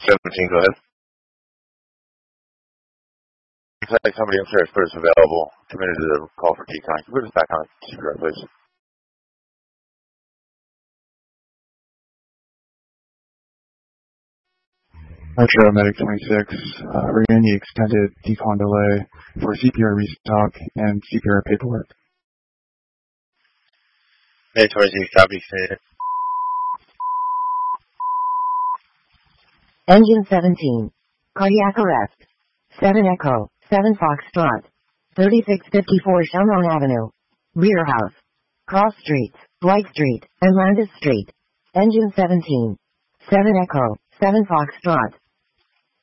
17, go ahead. Like somebody upstairs put us available. Committed to the call for decon. Can you put us back on CPR, please? Metro Medic 26, regarding the extended decon delay for CPR restock and CPR paperwork. Medic 26, copy. Engine 17. Cardiac arrest. 7 Echo, 7 Foxtrot. 3654 Shamron Avenue. Rear house. Cross Streets, Dwight Street, and Landis Street. Engine 17. 7 Echo, 7 Foxtrot.